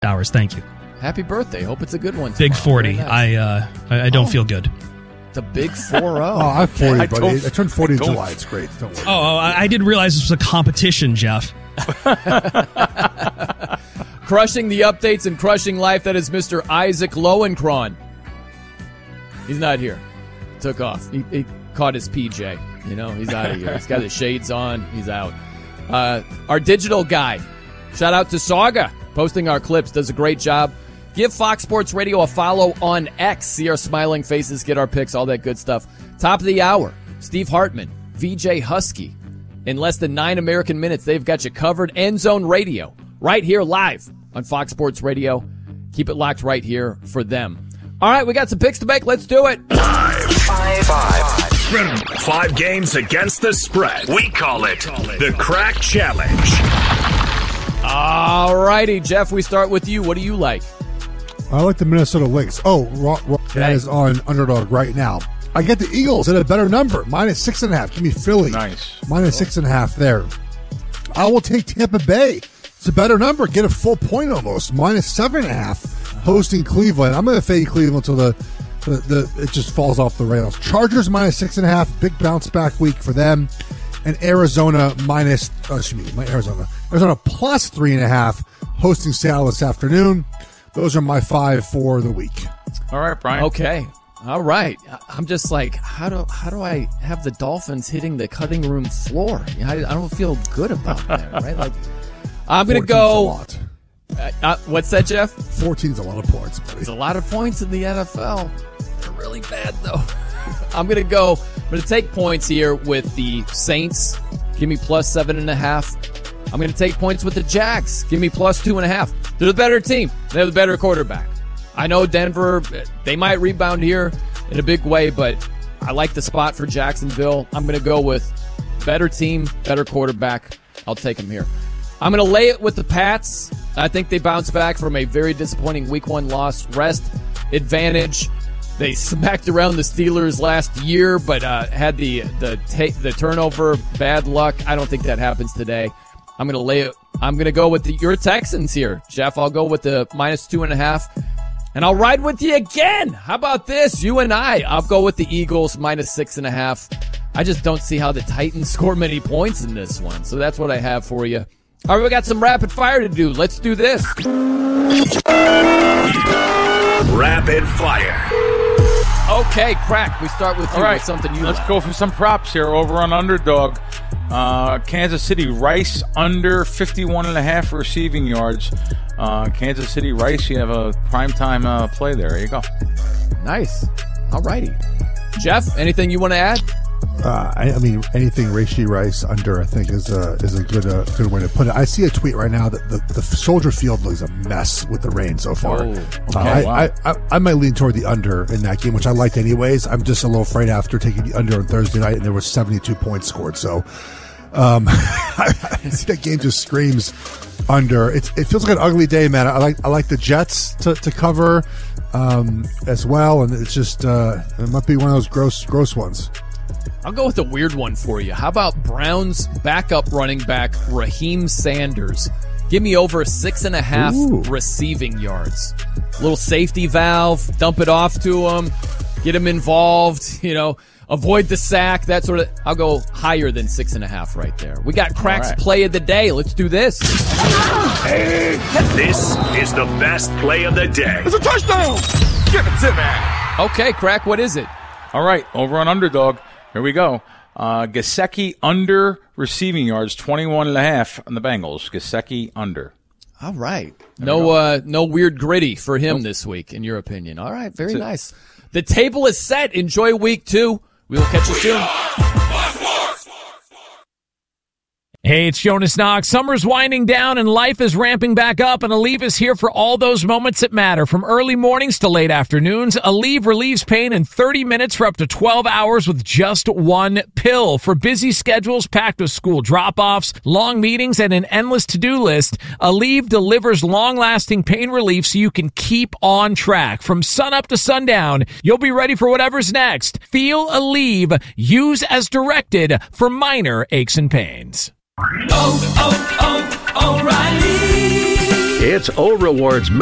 hours. Thank you. Happy birthday. Hope it's a good one. Big tomorrow. 40. Nice. I don't feel good. The big 4-0. I'm 40, buddy. I turned 40 in July. It's great. Don't worry. I didn't realize this was a competition, Jeff. Crushing the updates and crushing life, that is Mr. Isaac Lowenkron. He's not here. Took off. He caught his PJ. He's out of here. He's got his shades on. He's out. Our digital guy, shout out to Saga, posting our clips, does a great job. Give Fox Sports Radio a follow on X. See our smiling faces, get our pics, all that good stuff. Top of the hour, Steve Hartman, VJ Husky. In less than 9 American minutes, they've got you covered. End Zone Radio, right here live on Fox Sports Radio. Keep it locked right here for them. All right, we got some picks to make. Let's do it. 5 games against the spread. We call it the Crack Challenge. All righty, Jeff, we start with you. What do you like? I like the Minnesota Lynx. That is on underdog right now. I get the Eagles at a better number, -6.5. Give me Philly. Nice. -6.5 there. I will take Tampa Bay. It's a better number. Get a full point almost. -7.5. Hosting Cleveland. I'm going to fade Cleveland until it just falls off the rails. Chargers -6.5. Big bounce back week for them. And Arizona Arizona +3.5. Hosting Seattle this afternoon. Those are my 5 for the week. All right, Brian. Okay. All right. I'm just like, how do I have the Dolphins hitting the cutting room floor? I don't feel good about that, right? Like, I'm going to go. What's that, Jeff? 14's a lot of points, buddy. There's a lot of points in the NFL. They're really bad, though. I'm going to take points here with the Saints. Give me +7.5. I'm going to take points with the Jags. Give me +2.5. They're the better team. They're the better quarterback. I know Denver, they might rebound here in a big way, but I like the spot for Jacksonville. I'm going to go with better team, better quarterback. I'll take them here. I'm going to lay it with the Pats. I think they bounce back from a very disappointing Week 1 loss. Rest advantage. They smacked around the Steelers last year, but had the turnover, bad luck. I don't think that happens today. I'm going to lay it. I'm going to go with your Texans here, Jeff. I'll go with the -2.5. And I'll ride with you again. How about this? You and I'll go with the Eagles -6.5. I just don't see how the Titans score many points in this one. So that's what I have for you. All right, we got some rapid fire to do. Let's do this. Rapid fire. Okay, Crack, we start with you. All right, with something you let's like. go for some props here over on underdog. Kansas City Rice under 51.5 receiving yards. Kansas City Rice, you have a primetime play there. There you go. Nice. All righty. Jeff, anything you want to add? I mean, anything Rashee Rice under, I think, is a good way to put it. I see a tweet right now that the Soldier Field looks a mess with the rain so far. Wow. I might lean toward the under in that game, which I liked anyways. I'm just a little afraid after taking the under on Thursday night, and there was 72 points scored. So that game just screams under. It feels like an ugly day, man. I like the Jets to cover as well, and it's just it might be one of those gross ones. I'll go with a weird one for you. How about Browns backup running back Raheem Sanders? Give me over 6.5 receiving yards. Little safety valve, dump it off to him, get him involved, avoid the sack, that sort of. I'll go higher than 6.5 right there. We got Crack's play of the day. Let's do this. This is the best play of the day. It's a touchdown! Give it to me! Okay, Crack, what is it? All right, over on underdog. Here we go. Gesicki under receiving yards, 21.5 on the Bengals. Gesicki under. All right. No weird gritty for him this week, in your opinion. All right, very nice. The table is set. Enjoy week 2. We will catch you soon. Hey, it's Jonas Knox. Summer's winding down and life is ramping back up, and Aleve is here for all those moments that matter. From early mornings to late afternoons, Aleve relieves pain in 30 minutes for up to 12 hours with just one pill. For busy schedules packed with school drop-offs, long meetings, and an endless to-do list, Aleve delivers long-lasting pain relief so you can keep on track. From sunup to sundown, you'll be ready for whatever's next. Feel Aleve. Use as directed for minor aches and pains. O'Reilly. It's O Rewards